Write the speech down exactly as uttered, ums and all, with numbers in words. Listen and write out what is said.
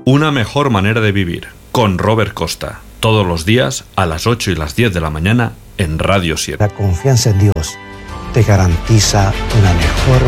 Una mejor manera de vivir, con Robert Costa. Todos los días a las ocho y las diez de la mañana en Radio siete. La confianza en Dios te garantiza una mejor